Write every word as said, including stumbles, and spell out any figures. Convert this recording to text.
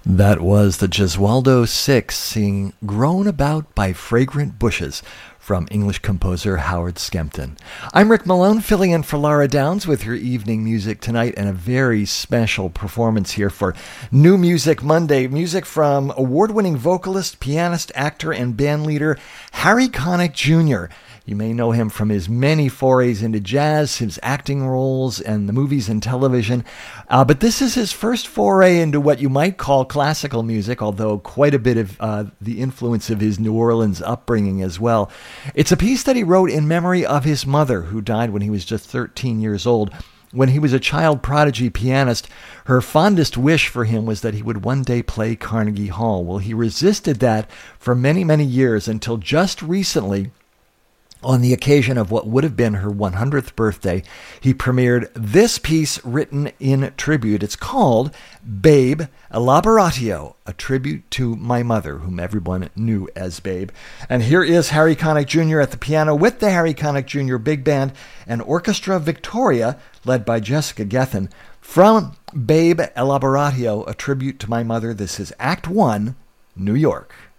That was the Gesualdo Six singing Grown About by Fragrant Bushes from English composer Howard Skempton. I'm Rick Malone, filling in for Laura Downs with your evening music tonight, and a very special performance here for New Music Monday. Music from award-winning vocalist, pianist, actor, and bandleader Harry Connick Junior You may know him from his many forays into jazz, his acting roles, and the movies and television. Uh, but this is his first foray into what you might call classical music, although quite a bit of uh, the influence of his New Orleans upbringing as well. It's a piece that he wrote in memory of his mother, who died when he was just thirteen years old. When he was a child prodigy pianist, her fondest wish for him was that he would one day play Carnegie Hall. Well, he resisted that for many, many years until just recently, on the occasion of what would have been her one hundredth birthday, he premiered this piece written in tribute. It's called Babe Elaboratio, a tribute to my mother, whom everyone knew as Babe. And here is Harry Connick Junior at the piano with the Harry Connick Junior Big Band and Orchestra Victoria, led by Jessica Gethin, from Babe Elaboratio, a tribute to my mother. This is Act One, New York.